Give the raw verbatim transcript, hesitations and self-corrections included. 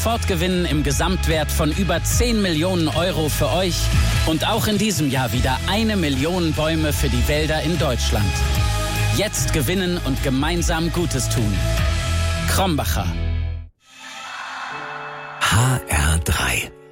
Sofortgewinn im Gesamtwert von über zehn Millionen Euro für euch und auch in diesem Jahr wieder eine Million Bäume für die Wälder in Deutschland. Jetzt gewinnen und gemeinsam Gutes tun. Krombacher. H R drei.